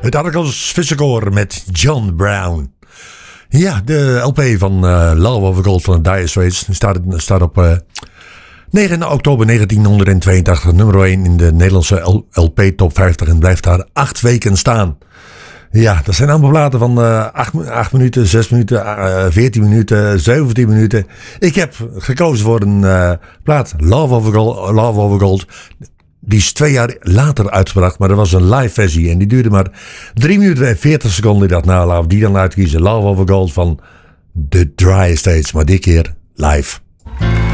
Het Argos Vissenkoor met John Brown. Ja, de LP van Love Over Gold van de Dire Straits staat op 9 oktober 1982 nummer 1 in de Nederlandse LP Top 50 en blijft daar 8 weken staan. Ja, dat zijn allemaal platen van 8 minuten, 6 minuten, 14 minuten, 17 minuten. Ik heb gekozen voor een plaat Love Over Gold. Die is 2 jaar later uitgebracht, maar dat was een live versie. En die duurde maar 3 minuten en 40 seconden. Ik dacht, nou, laten we die dan uitkiezen. Love Over Gold van The Dire Straits, maar dit keer live.